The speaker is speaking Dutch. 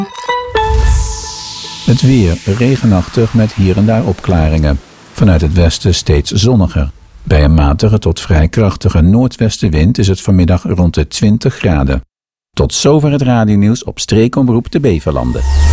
Het weer regenachtig met hier en daar opklaringen. Vanuit het westen steeds zonniger. Bij een matige tot vrij krachtige noordwestenwind is het vanmiddag rond de 20 graden. Tot zover het radionieuws op streekomroep de Beverlanden.